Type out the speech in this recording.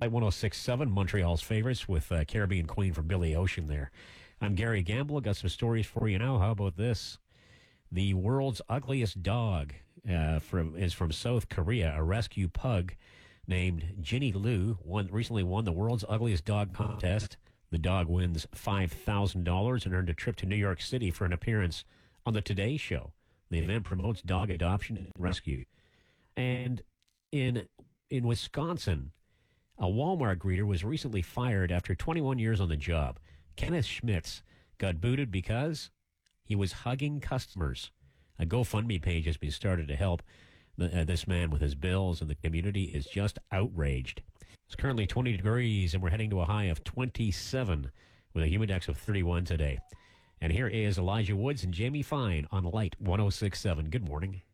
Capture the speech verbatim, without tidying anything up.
Light one oh six point seven, Montreal's favorites with uh, Caribbean Queen from Billy Ocean there. I'm Gary Gamble. Got some stories for you now. How about this? The world's ugliest dog uh, from is from South Korea. A rescue pug named Ginny Lou won, recently won the world's ugliest dog contest. The dog wins five thousand dollars and earned a trip to New York City for an appearance on the Today Show. The event promotes dog adoption and rescue. And in in Wisconsin, a Walmart greeter was recently fired after twenty-one years on the job. Kenneth Schmitz got booted because he was hugging customers. A GoFundMe page has been started to help the, uh, this man with his bills, and the community is just outraged. It's currently twenty degrees, and we're heading to a high of twenty-seven with a humidex of thirty-one today. And here is Elijah Woods and Jamie Fine on Light one oh six point seven. Good morning.